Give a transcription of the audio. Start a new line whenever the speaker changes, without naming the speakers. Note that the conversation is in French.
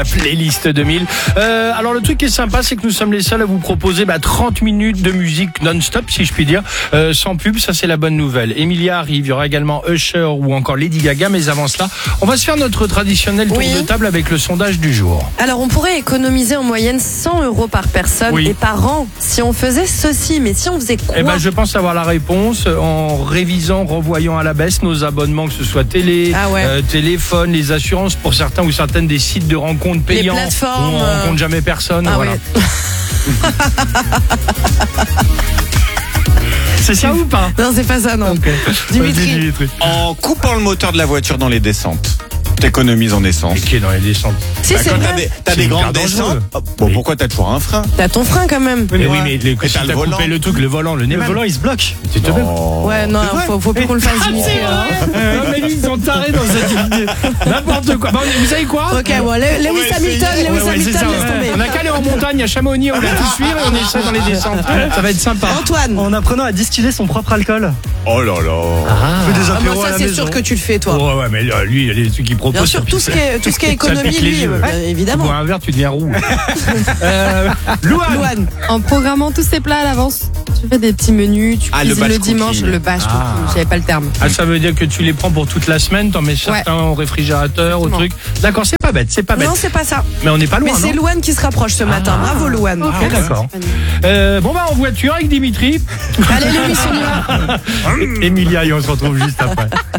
Playlist 2000. Alors le truc qui est sympa, c'est que nous sommes les seuls à vous proposer 30 minutes de musique non-stop, si je puis dire, sans pub. Ça, c'est la bonne nouvelle. Emilia arrive, il y aura également Usher ou encore Lady Gaga. Mais avant cela, on va se faire notre traditionnel tour de table avec le sondage du jour.
Alors on pourrait économiser en moyenne 100 € par personne et par an si on faisait ceci. Mais si on faisait quoi?
Je pense avoir la réponse en révisant, revoyant à la baisse nos abonnements, que ce soit télé, téléphone, les assurances pour certains ou certaines des sites de rencontres payants.
Les plateformes.
Où on rencontre jamais personne. Voilà. C'est ça ou pas?
Non, c'est pas ça, non.
Okay.
Dimitri.
En coupant le moteur de la voiture dans les descentes, t'économises en essence.
Mais qui est dans les descentes?
Si, c'est vrai.
T'as des grandes descentes. Bon, pourquoi t'as toujours un frein?
T'as ton frein quand même.
Mais si t'as coupé le truc, le volant il se bloque. Tu te veux?
Ouais, non, faut plus qu'on le fasse, Dimitri.
Non, mais ils sont tarés dans cette idée. N'importe quoi. Vous savez quoi?
Ok, bon, Lewis Hamilton, laisse tomber.
On a qu'à aller en montagne à Chamonix, on va tout suivre et on essaie dans les descentes. Ça va être sympa.
Antoine.
En apprenant à distiller son propre alcool.
Oh là là.
Fais des apéros à la
ça, c'est
maison.
sûr que tu le fais, toi.
Ouais, mais lui, il y a des trucs qu'il propose.
Bien sûr, tout ce qui est économie, lui, évidemment.
Tu bois un verre, tu deviens roux.
Louane.
En programmant tous ces plats à l'avance, tu fais des petits menus, tu cuisines le dimanche, le batch cooking, j'avais pas le terme.
Ça veut dire que tu les prends pour toute la semaine, t'en mets certains au réfrigérateur, au truc. D'accord, c'est pas bête.
Non, c'est pas ça.
Mais on n'est pas loin,
mais c'est Louane qui se rapproche ce matin. Bravo, Louane.
Ok, d'accord. En voiture avec Dimitri.
Allez, Lewis, on y va.
Emilia, et on se retrouve juste après.